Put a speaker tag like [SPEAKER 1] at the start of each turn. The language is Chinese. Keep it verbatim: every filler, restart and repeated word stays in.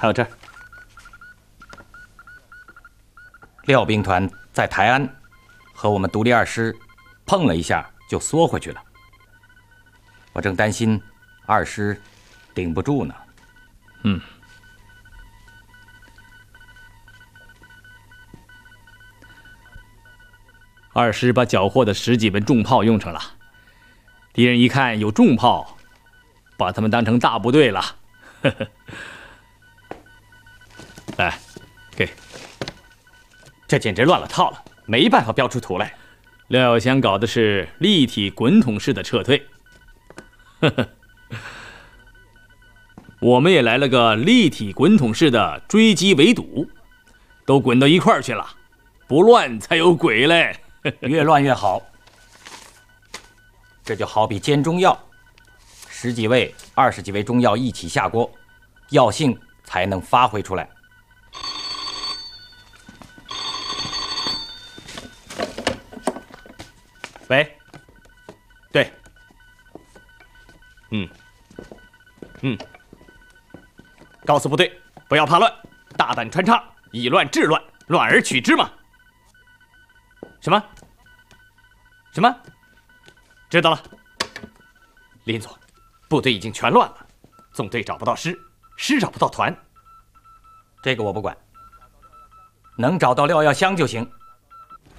[SPEAKER 1] 还有这儿，
[SPEAKER 2] 廖兵团在台安和我们独立二师碰了一下，就缩回去了。我正担心二师顶不住呢。
[SPEAKER 1] 嗯。二师把缴获的十几门重炮用上了，敌人一看有重炮，把他们当成大部队了。呵呵。来，给。
[SPEAKER 3] 这简直乱了套了，没办法标出图来。
[SPEAKER 1] 廖耀湘搞的是立体滚筒式的撤退，呵呵。我们也来了个立体滚筒式的追击围堵，都滚到一块儿去了，不乱才有鬼嘞。
[SPEAKER 2] 越乱越好。这就好比煎中药，十几味、二十几味中药一起下锅，药性才能发挥出来。
[SPEAKER 3] 喂，对，嗯，嗯，告诉部队不要怕乱，大胆穿插，以乱治乱，乱而取之嘛。什么？什么？知道了。林总，部队已经全乱了，纵队找不到师，师找不到团。
[SPEAKER 2] 这个我不管，能找到廖耀湘就行。